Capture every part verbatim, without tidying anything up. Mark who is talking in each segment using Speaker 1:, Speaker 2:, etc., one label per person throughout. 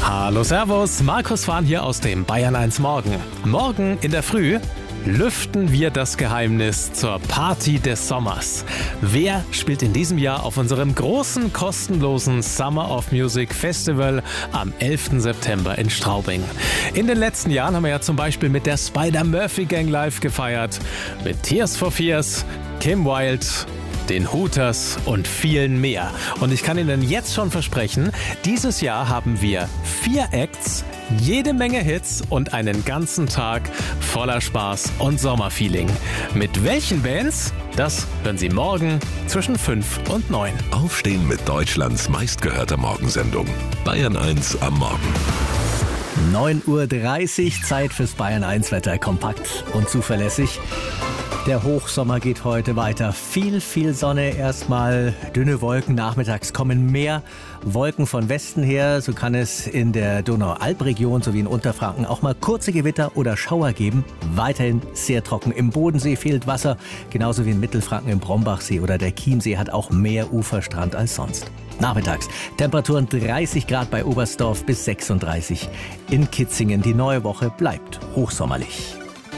Speaker 1: Hallo Servus, Markus Fahn hier aus dem Bayern eins Morgen. Morgen in der Früh lüften wir das Geheimnis zur Party des Sommers. Wer spielt in diesem Jahr auf unserem großen, kostenlosen Summer of Music Festival am elften September in Straubing? In den letzten Jahren haben wir ja zum Beispiel mit der Spider-Murphy Gang live gefeiert, mit Tears for Fears, Kim Wilde, den Hooters und vielen mehr. Und ich kann Ihnen jetzt schon versprechen, dieses Jahr haben wir vier Acts, jede Menge Hits und einen ganzen Tag voller Spaß und Sommerfeeling. Mit welchen Bands? Das hören Sie morgen zwischen fünf und neun.
Speaker 2: Aufstehen mit Deutschlands meistgehörter Morgensendung. Bayern eins am Morgen.
Speaker 3: neun Uhr dreißig, Zeit fürs Bayern eins Wetter. Kompakt und zuverlässig. Der Hochsommer geht heute weiter. Viel, viel Sonne erstmal, dünne Wolken. Nachmittags kommen mehr Wolken von Westen her. So kann es in der Donau-Alb-Region sowie in Unterfranken auch mal kurze Gewitter oder Schauer geben. Weiterhin sehr trocken. Im Bodensee fehlt Wasser, genauso wie in Mittelfranken im Brombachsee oder der Chiemsee hat auch mehr Uferstrand als sonst. Nachmittags Temperaturen dreißig Grad bei Oberstdorf bis sechsunddreißig in Kitzingen. Die neue Woche bleibt hochsommerlich.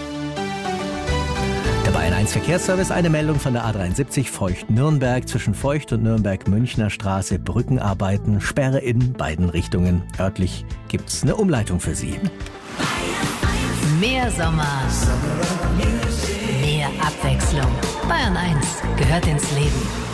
Speaker 3: Der Bayern eins Verkehrsservice, eine Meldung von der A dreiundsiebzig Feucht-Nürnberg. Zwischen Feucht und Nürnberg-Münchner Straße Brückenarbeiten, Sperre in beiden Richtungen. Örtlich gibt's eine Umleitung für Sie.
Speaker 4: Mehr Sommer, mehr Abwechslung. Bayern eins gehört ins Leben.